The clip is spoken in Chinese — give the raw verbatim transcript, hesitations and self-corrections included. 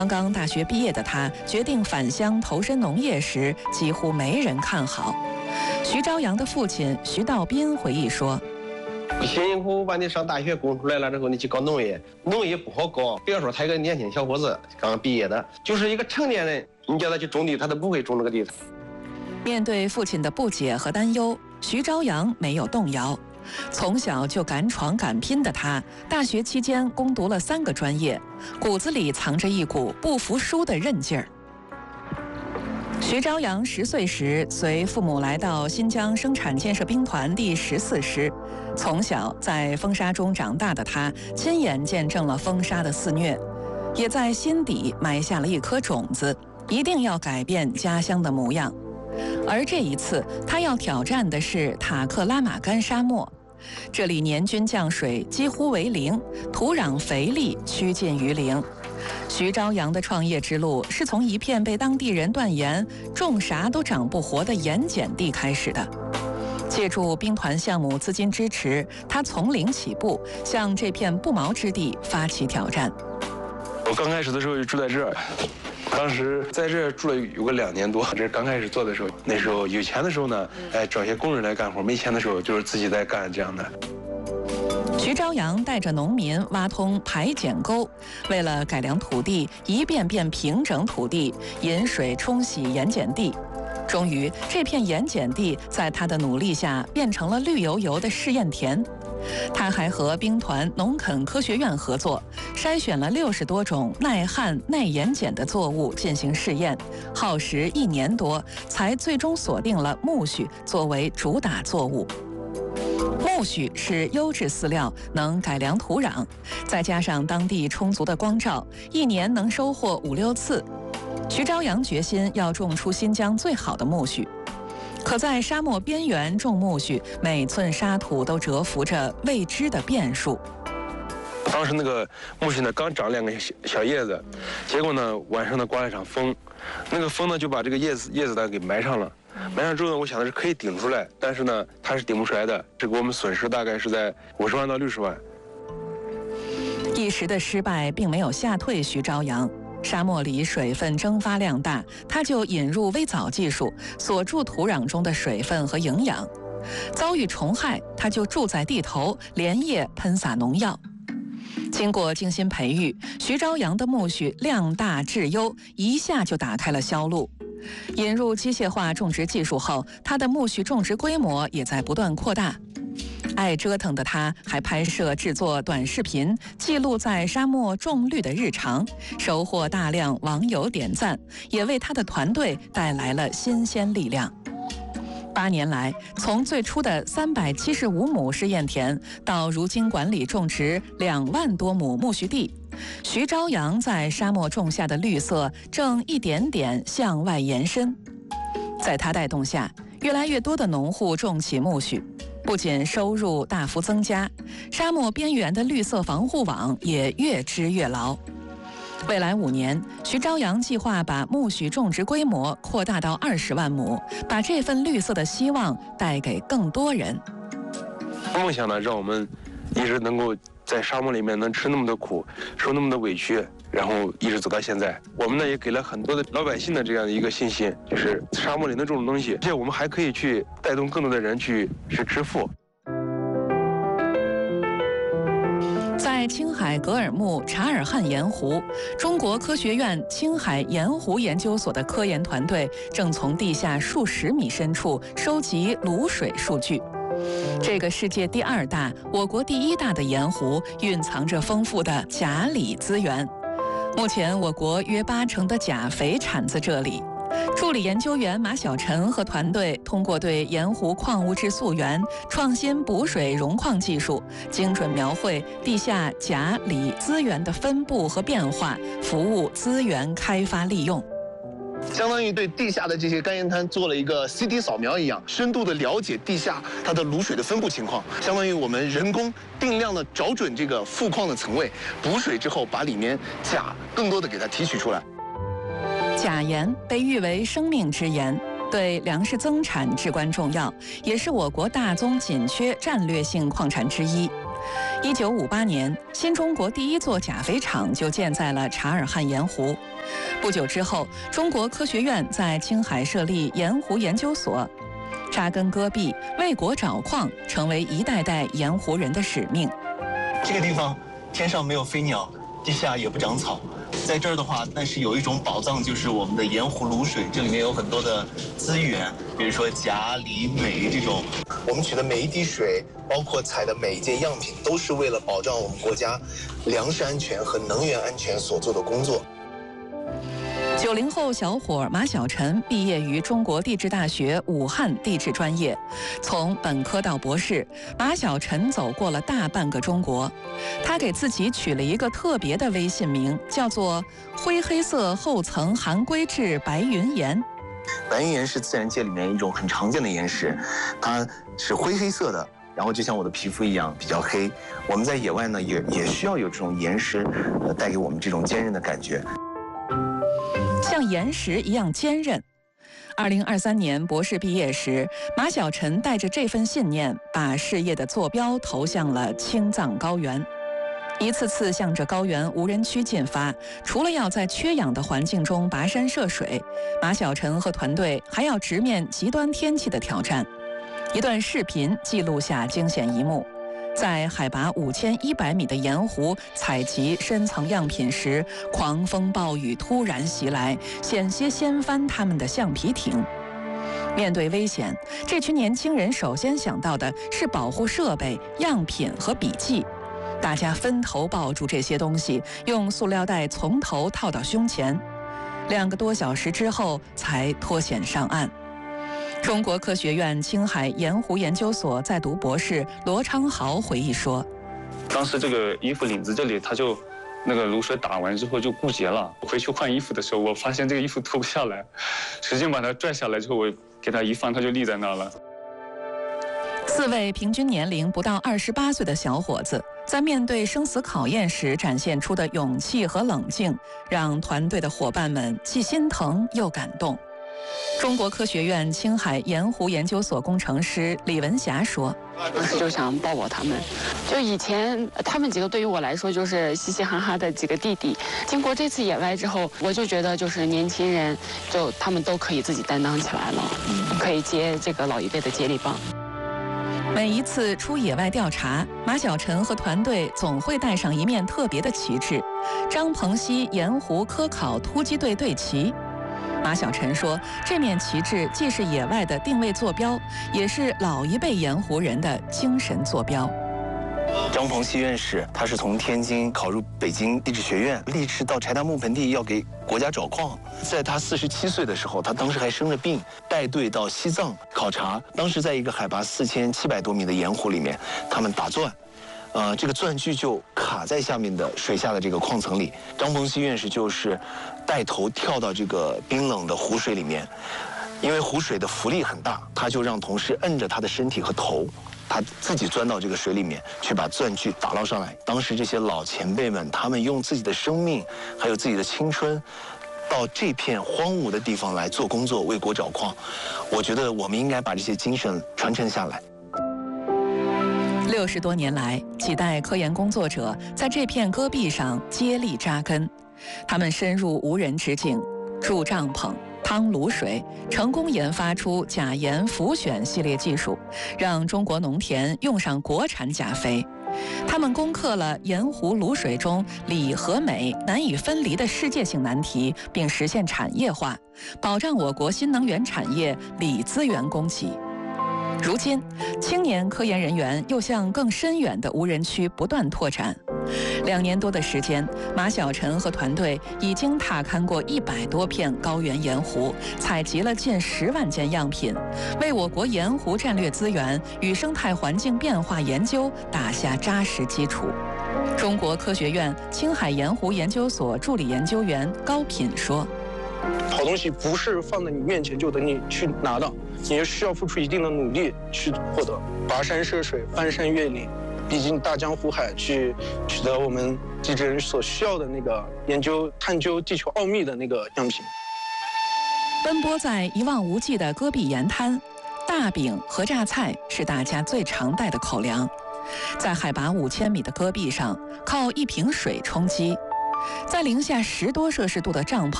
刚刚大学毕业的他决定返乡投身农业时，几乎没人看好。徐朝阳的父亲徐道斌回忆说：“ 辛辛苦苦把你上大学供出来了之后，你去搞农业，农业不好搞。别说他一个年轻小伙子刚刚毕业的，就是一个成年人，你叫他去种地，他都不会种这个地。” 面对父亲的不解和担忧，徐朝阳没有动摇。从小就敢闯敢拼的他，大学期间攻读了三个专业，骨子里藏着一股不服输的韧劲儿。徐朝阳十岁时随父母来到新疆生产建设兵团第十四师，从小在风沙中长大的他，亲眼见证了风沙的肆虐，也在心底埋下了一颗种子，一定要改变家乡的模样。而这一次，他要挑战的是塔克拉玛干沙漠。这里年均降水几乎为零，土壤肥力趋近于零。徐朝阳的创业之路是从一片被当地人断言种啥都长不活的盐碱地开始的。借助兵团项目资金支持，他从零起步，向这片不毛之地发起挑战。 我刚开始的时候就住在这儿。当时在这住了有个两年多，这是刚开始做的时候。那时候有钱的时候呢，哎，找些工人来干活；没钱的时候，就是自己在干这样的。 徐朝阳带着农民挖通排碱沟，为了改良土地，一遍遍平整土地，引水冲洗盐碱地。终于，这片盐碱地在他的努力下变成了绿油油的试验田。他还和兵团农垦科学院合作，筛选了六十多种耐旱、耐盐碱的作物进行试验，耗时一年多，才最终锁定了苜蓿作为主打作物。苜蓿是优质饲料，能改良土壤，再加上当地充足的光照，一年能收获五六次。徐朝阳决心要种出新疆最好的苜蓿。可在沙漠边缘种苜蓿，每寸沙土都蛰伏着未知的变数。 当时那个苜蓿呢刚长两个小小叶子，结果呢晚上呢刮了一场风，那个风呢就把这个叶子叶子呢给埋上了。埋上之后呢，我想的是可以顶出来，但是呢它是顶不出来的，这给我们损失大概是在五十万到六十万。 一时的失败并没有吓退徐朝阳。沙漠里水分蒸发量大，他就引入微藻技术，锁住土壤中的水分和营养。遭遇虫害，他就住在地头，连夜喷洒农药。经过精心培育，徐朝阳的苜蓿量大质优，一下就打开了销路。引入机械化种植技术后，他的苜蓿种植规模也在不断扩大。爱折腾的他还拍摄制作短视频，记录在沙漠种绿的日常，收获大量网友点赞，也为他的团队带来了新鲜力量。八年来，从最初的三百七十五亩试验田，到如今管理种植两万多亩苜蓿地，徐朝阳在沙漠种下的绿色正一点点向外延伸。在他带动下，越来越多的农户种起苜蓿。不仅收入大幅增加，沙漠边缘的绿色防护网也越织越牢。未来五年，徐朝阳计划把苜蓿种植规模扩大到二十万亩，把这份绿色的希望带给更多人。 梦想呢，让我们一直能够在沙漠里面能吃那么多苦，受那么多委屈，然后一直走到现在。我们呢也给了很多的老百姓的这样的一个信心，就是沙漠里能种的东西，而且我们还可以去带动更多的人去去致富。 在青海格尔木察尔汗盐湖，中国科学院青海盐湖研究所的科研团队正从地下数十米深处收集卤水数据。这个世界第二大、我国第一大的盐湖，蕴藏着丰富的钾锂资源。目前，我国约八成的钾肥产自这里。助理研究员马晓晨和团队通过对盐湖矿物质溯源、创新补水溶矿技术，精准描绘地下钾锂资源的分布和变化，服务资源开发利用。 相当于对地下的这些干盐滩做了一个 C T 扫描一样，深度的了解地下它的卤水的分布情况。相当于我们人工定量的找准这个富矿的层位，补水之后把里面钾更多的给它提取出来。 钾盐被誉为生命之盐，对粮食增产至关重要，也是我国大宗紧缺战略性矿产之一。 一九五八年，新中国第一座钾肥厂就建在了察尔汗盐湖。不久之后，中国科学院在青海设立盐湖研究所，扎根戈壁，为国找矿，成为一代代盐湖人的使命。 这个地方天上没有飞鸟，地下也不长草。在这儿的话，但是有一种宝藏，就是我们的盐湖卤水，这里面有很多的资源，比如说钾、锂、镁这种。我们取的每一滴水，包括采的每一件样品，都是为了保障我们国家粮食安全和能源安全所做的工作。 九零后小伙马晓晨毕业于中国地质大学武汉地质专业，从本科到博士，马晓晨走过了大半个中国。他给自己取了一个特别的微信名，叫做“灰黑色厚层含硅质白云岩”。 白云岩是自然界里面一种很常见的岩石，它是灰黑色的，然后就像我的皮肤一样比较黑。我们在野外呢，也也需要有这种岩石，呃，带给我们这种坚韧的感觉。 像岩石一样坚韧。二零二三年博士毕业时，马晓晨带着这份信念，把事业的坐标投向了青藏高原。一次次向着高原无人区进发，除了要在缺氧的环境中跋山涉水，马晓晨和团队还要直面极端天气的挑战。一段视频记录下惊险一幕。在海拔五千一百米的盐湖采集深层样品时，狂风暴雨突然袭来，险些掀翻他们的橡皮艇。面对危险，这群年轻人首先想到的是保护设备、样品和笔记。大家分头抱住这些东西，用塑料袋从头套到胸前。两个多小时之后，才脱险上岸。中国科学院青海盐湖研究所在读博士罗昌豪回忆说：“ 当时这个衣服领子这里，它就那个卤水打完之后就固结了。回去换衣服的时候，我发现这个衣服脱不下来，使劲把它拽下来之后，我给它一放，它就立在那了。” 四位平均年龄不到二十八岁的小伙子，在面对生死考验时展现出的勇气和冷静，让团队的伙伴们既心疼又感动。中国科学院青海盐湖研究所工程师李文霞说：“ 当时就想抱抱他们，就以前他们几个对于我来说就是嘻嘻哈哈的几个弟弟。经过这次野外之后，我就觉得就是年轻人，就他们都可以自己担当起来了，可以接这个老一辈的接力棒。” 每一次出野外调查，马晓晨和团队总会带上一面特别的旗帜——张鹏溪盐湖科考突击队队旗。马晓晨说，这面旗帜既是野外的定位坐标，也是老一辈盐湖人的精神坐标。 张鹏溪院士，他是从天津考入北京地质学院，立志到柴达木盆地要给国家找矿。在他四十七岁的时候，他当时还生着病，带队到西藏考察。当时在一个海拔四千七百多米的盐湖里面，他们打钻。呃，这个钻具就卡在下面的水下的这个矿层里。张鹏溪院士就是带头跳到这个冰冷的湖水里面，因为湖水的浮力很大，他就让同事摁着他的身体和头，他自己钻到这个水里面去把钻具打捞上来。当时这些老前辈们，他们用自己的生命，还有自己的青春，到这片荒芜的地方来做工作，为国找矿。我觉得我们应该把这些精神传承下来。 六十多年来，几代科研工作者在这片戈壁上接力扎根，他们深入无人之境，筑帐篷、汤卤水，成功研发出钾盐浮选系列技术，让中国农田用上国产钾肥。他们攻克了盐湖卤水中锂和镁难以分离的世界性难题，并实现产业化，保障我国新能源产业锂资源供给。如今，青年科研人员又向更深远的无人区不断拓展。两年多的时间，马晓晨和团队已经踏勘过一百多片高原盐湖，采集了近十万件样品，为我国盐湖战略资源与生态环境变化研究打下扎实基础。中国科学院青海盐湖研究所助理研究员高品说：“ 好东西不是放在你面前就等你去拿到，你也需要付出一定的努力去获得，跋山涉水，翻山越岭，历经大江湖海，去取得我们地质人所需要的那个研究、探究地球奥秘的那个样品。” 奔波在一望无际的戈壁盐滩，大饼和榨菜是大家最常带的口粮。 在海拔五千米的戈壁上，靠一瓶水充饥，在零下十多摄氏度的帐篷。